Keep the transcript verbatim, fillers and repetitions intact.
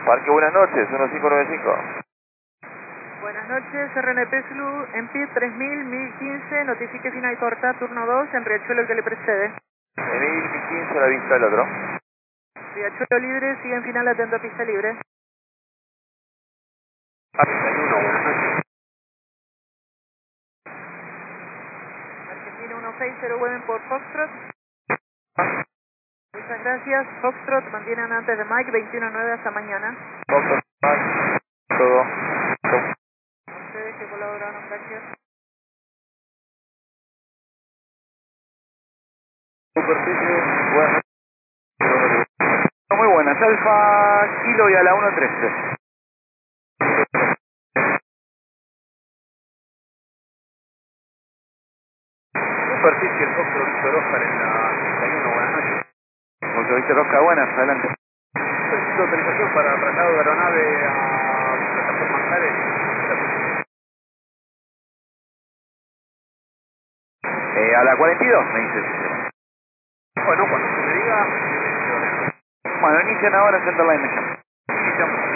Parque, buenas noches, uno cinco nueve cinco. Buenas noches, R N P Slu, en P I D tres mil, mil quince, notifique final corta, turno dos, en Riachuelo el que le precede. mil quince a la vista del otro. Riachuelo libre, sigue en final, atento a pista libre. uno, buenas noches. Argentina uno seis cero, Weben por Foxtrot. Muchas gracias, Foxtrot, mantienen antes de Mike, veintiuno nueve, hasta mañana. Foxtrot, todo. A ustedes que colaboraron, gracias. Superficie, bueno. Muy buenas, Alfa Kilo y a la uno trece. Superficie, el Foxtrot Víctor Oscar en la treinta y uno, buenas noches. Foxtrot Víctor Oscar, buenas, adelante. Solicito autorización para traslado de aeronave a plataforma Ancares. Eh, a la cuarenta y dos, me dices. Bueno, cuando se me diga... Bueno, inician ahora Centerline Mission. Iniciamos.